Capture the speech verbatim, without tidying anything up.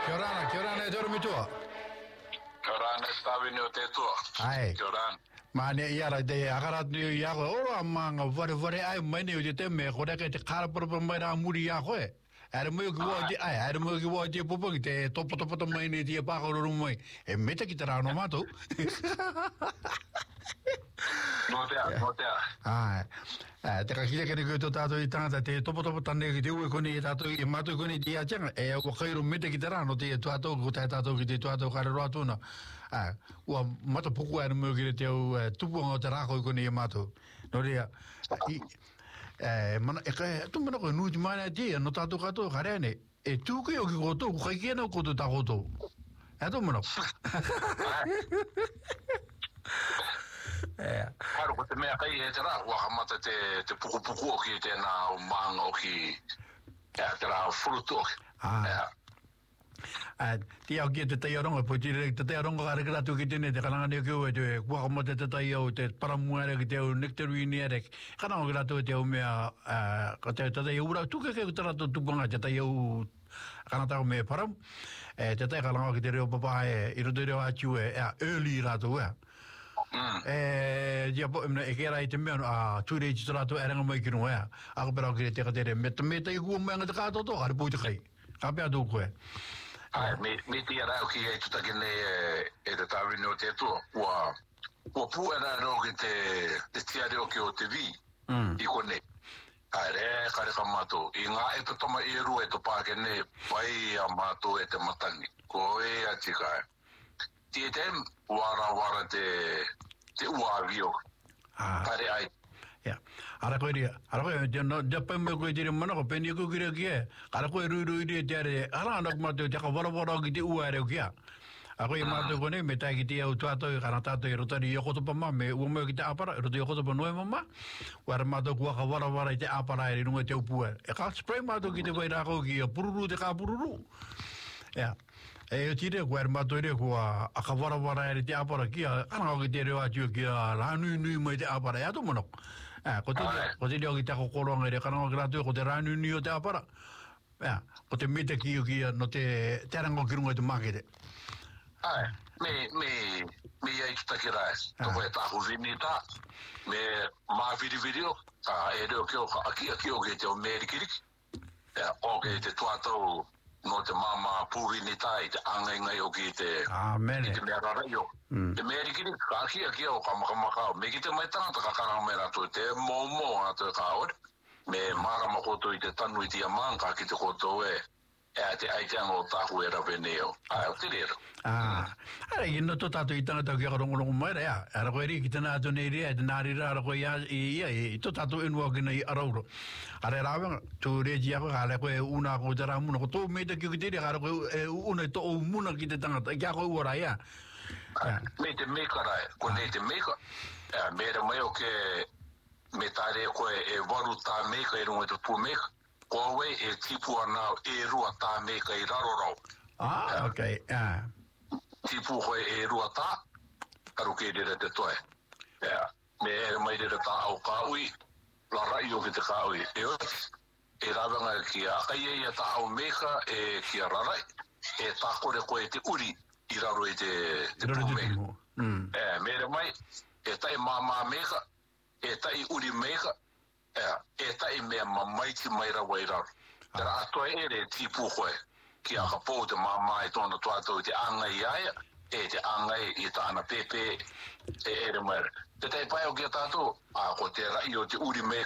Kia ora, kia ora, te ora mitua. Kia ora, ne stawi o te tua. Ai. Kia ora. Mane iara te akarat ni ia ko ora manga vare vare ai mane o te me ko ke te kara por por mai ra muri ia ko e. Era mo ki wo di ai, era mo ki wo di popo ki te topo topo to mai ni ti pa ko ro mai. E meta ki te ra no mato. No te, no te. Ai. Eh, te kakile ke ko to tato i tanga te topo topo tane ki te u ko ni tato i mato ko ni ti a changa. E o khairu meta ki te ra no te tato ko te tato ki te tato ka ro atuna. Ah, ua mata puku era mo ki te au tupu o te rako ko ni mato. No ria. Eh, mana e ka tu mana ko nu di mana di no tato ka to karene. E tu ke o ki ko to ko ke na ko to ta ko to. E to mana. Eh. Haro ko te mea kai e te rā, waka mata te, te puku puku o ki te nā o maanga o ki e te rā o furutu o ki. Ah. Ah, ti au ki te tai aronga, po te te tai aronga kare kratu ki tene, te kananga ne ki ue te waka mata te tai au, te paramuare ki te au nectarine ere, kananga kratu e te au mea, ka te tai au ura, tuke ke te rato tupanga, te tai au kanata o mea param, te tai kananga ki te reo papa e, i roto reo atiu e, early rato ea. Mm. Eh, dia po mna e kera i te mea a ture i tirato e ranga mai ki no ea. Ako pera ki te katere me te meta i kua mea ngata kato to, kare pui te kai. Ka pea tō koe. Ai, me, me te ara o ki e tutaki ne e te tāwini o te tua. Ua, ua pū e nā reo ki te, te tiare o ki o te vi. Mm. I kone. Ai, re, kare ka mato. I ngā e te toma i ru e to pāke ne, pai a mato e te matangi. Ko e a tika e. Ti e te wara wara te te ua vio. Ah. Kare ai. Ja. Ara koe ria. Ara koe, no, ja pai me koe tiri mana ko peni ko kira kia. Ara koe rui rui ria te are, ara anak mateo, te ka wara wara ki te ua are o kia. A koe mateo kone, me tai ki te au tuato i kana tato i rotari i okotopa ma, me ua meo ki te apara, i roto i okotopa noe mama. Wara mateo kua ka wara wara i te apara e rinunga te upua. E ka spray mateo ki te wairako ki a pururu te ka pururu. Ja. E o tire ko er matoire ko a ka wara wara e te apara ki a ana ko te reo atu ki a ranu nui mai te apara ya to mono. Ah, ko te ko te reo ki ta ko koronga re kana gratu ko te ranu nui o te apara. Ja, ko te mete ki ki no te terango ki runga te makete. Ai, me me me ai tuta ki rais. To ko ta ho vinita. Me ma vidi video. Ah, e reo ki o aki aki o ke te o merikiri. Ja, o ke te tuato no te mama puhi ni tai te angai ngai o ki te Amen. te mea rara yo. Te mea rikiri ka kia kia o ka makamaka me ki te mai tangata ka karanga me rato te momo ato e ka ore me mara makoto i te tanu i te amanga ki te koto e e a te aiteanga o tahu e rawe neo. Ai o te rero. Ah, ara i no to tato i tangata ki a rongo rongo mai rea. Ara koe ri ki te nā tone rea, e te nāri rā ara koe ia, ia, i to tato inua ki nei arauro. Ara rāwenga, tu reji ako, ara koe una ko te rā muna, ko tō meita ki ki te rea, ara koe una i tō o muna ki te tangata, ki a koe ura ia. Me te meka rai, ko nei te meka, me re mai o ke me tare koe e waru tā meka e runga te pū meka. Kowe e tipu ana e rua tā meka i raro rau. Ah, ok. Ah. Tipu koe e rua tā, karu ke rere te toe. Yeah. Me e mai rere tā au kāui, la rai o ki te kāui. E oti, e rawanga ki a kai e tā au meka e ki a rarai, e tā kore koe te uri i raro e te, te pū meka. Mm. E me re mai, e tai māmā meka, e tai uri meka, e tai mea mamaiti mai rawa i raro. Tera atoe ere tipu koe, ki a ka pō te māmā e tōna tuatou te angai aia, e te angai i ta ana pepe, e ere mai. Te tai pai o ki a tātou, a ko te rai o te uri meka,